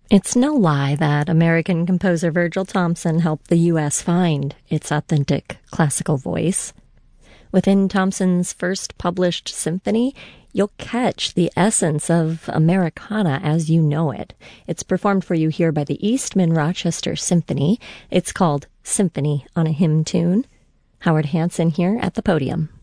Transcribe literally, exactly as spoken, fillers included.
It's no lie that American composer Virgil Thomson helped the U S find its authentic classical voice. Within Thomson's first published symphony, you'll catch the essence of Americana as you know it. It's performed for you here by the Eastman Rochester Symphony. It's called Symphony on a Hymn Tune. Howard Hanson here at the podium.